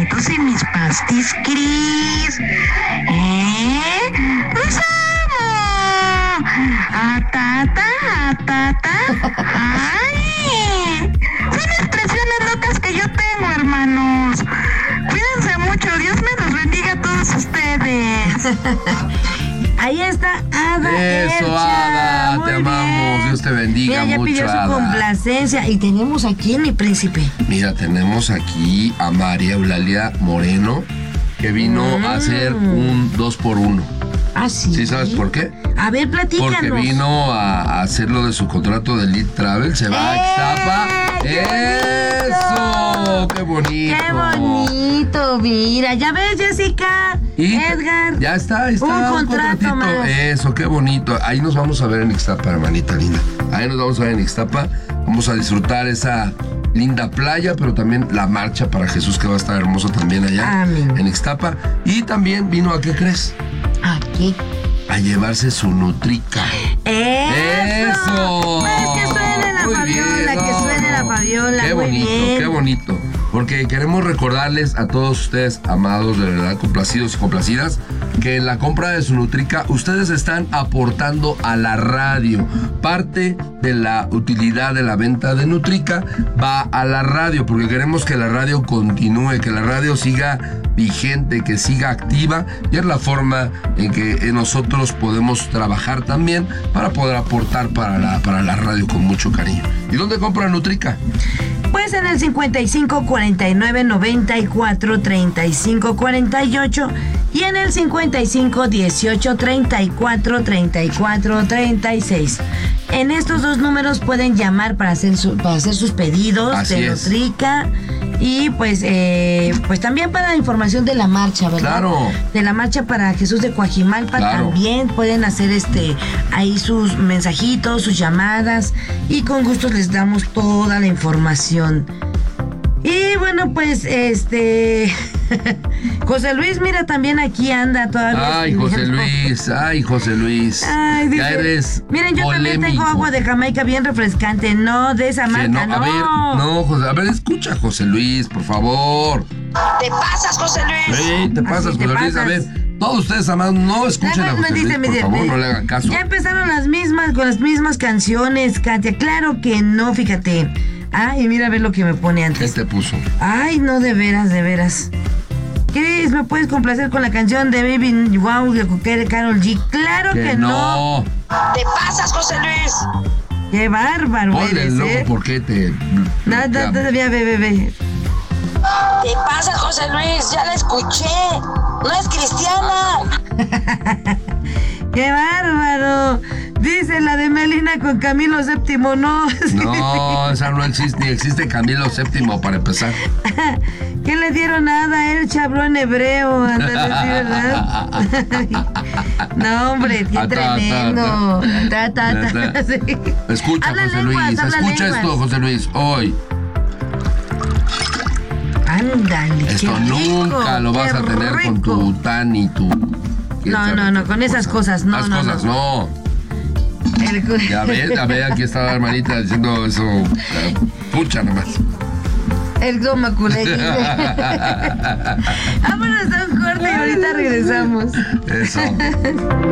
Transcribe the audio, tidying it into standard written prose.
Chetos y mis pastis Cris. ¡Los amo! ¡Atata, atata! ¡Ay! Son expresiones locas que yo tengo, hermanos. Cuídense mucho. Dios me los bendiga a todos ustedes. Ahí está Ada. Eso, Elcha. Ada, Muy te bien. amamos. Dios te bendiga Mira, ya mucho, pidió su Ada. complacencia. Y tenemos aquí, mi príncipe. Mira, tenemos aquí a María Eulalia Moreno, que vino a hacer un 2x1. Ah, sí. ¿Sí sabes por qué? A ver, platícanos. Porque vino a hacer lo de su contrato de Lead Travel, se va a Ixtapa. ¡Eso! ¡Qué bonito! ¡Qué bonito! Mira, ya ves, Jessica, Y Edgar. Ya está. Un contrato más. Eso, qué bonito. Ahí nos vamos a ver en Ixtapa, hermanita linda. Ahí nos vamos a ver en Ixtapa. Vamos a disfrutar esa linda playa, pero también la marcha para Jesús, que va a estar hermoso también allá. Amén. En Ixtapa. Y también vino a, ¿qué crees? Aquí. A llevarse su nutrica. ¡Eso! Pues que suene la Muy Fabiola, bien, que suene la Fabiola. Qué muy bonito, bien. qué bonito. Porque queremos recordarles a todos ustedes, amados, de verdad, complacidos y complacidas, que en la compra de su nutrica ustedes están aportando a la radio. Parte de la utilidad de la venta de nutrica va a la radio, porque queremos que la radio continúe, que la radio siga vigente, que siga activa, y es la forma en que nosotros podemos trabajar también para poder aportar para la radio con mucho cariño. ¿Y dónde compra nutrica? Pues en el 55 49 94 35 48 y en el 55 18 34 34 36. En estos dos números pueden llamar para hacer sus pedidos. Así de es. nutrica. Y pues también para la información de la marcha, ¿verdad? Claro. De la marcha para Jesús de Coajimalpa. Claro. También pueden hacer ahí sus mensajitos, sus llamadas, y con gusto les damos toda la información. Y bueno, pues José Luis, mira, también aquí anda todavía. Ay, José Luis, ay, José Luis. Ay, ya eres miren, yo también tengo polémico. agua de Jamaica bien refrescante, no de esa Que marca, no. A ver, no, José, a ver, escucha, José Luis, por favor. Te pasas, José Luis. Sí, te pasas, Así te José Luis. A pasas. ver, todos ustedes, amados, no escuchen a José Luis, por favor, no le hagan caso. Ya empezaron con las mismas canciones, Katia. Claro que no, fíjate. Ay, mira a ver lo que me pone ¿Qué antes. te puso? Ay, no, de veras, de veras. Cris, ¿me puedes complacer con la canción de Baby Wow de Karol G? Claro que no. Te pasas, José Luis. Qué bárbaro Ponle eres, loco, ¿por qué te...? Todavía, ve. Te pasas, José Luis. Ya la escuché. No es cristiana. ¡Qué bárbaro! Dice la de Melina con Camilo VII, no. No, esa no existe, ni existe Camilo VII para empezar. ¿Qué le dieron nada? Él habló en hebreo, ándale, sí, ¿verdad? No, hombre, qué tremendo. Sí. Escucha, Habla José lenguas, Luis, habla escucha lenguas. esto, José Luis, hoy. Ándale, Esto qué rico, nunca lo vas qué a tener con rico. tu tan y tu... No, con esas cosas, no, Las no, cosas, no. Ya ve, aquí está la hermanita diciendo eso. Pucha nomás. El goma culé. Vámonos a un corte y ahorita regresamos. Eso.